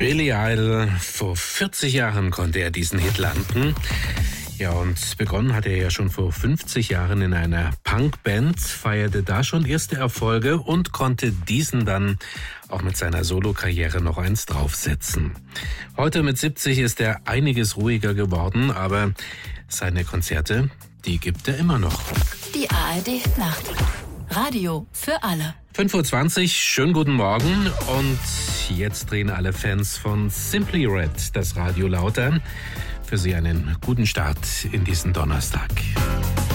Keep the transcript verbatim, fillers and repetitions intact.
Billy Idol, vor vierzig Jahren konnte er diesen Hit landen. Ja, und begonnen hat er ja schon vor fünfzig Jahren in einer Punkband, feierte da schon erste Erfolge und konnte diesen dann auch mit seiner Solokarriere noch eins draufsetzen. Heute mit siebzig ist er einiges ruhiger geworden, aber seine Konzerte, die gibt er immer noch. Die A R D-Nacht. Radio für alle. fünf Uhr zwanzig, schönen guten Morgen und jetzt drehen alle Fans von Simply Red das Radio lauter. Für Sie einen guten Start in diesen Donnerstag.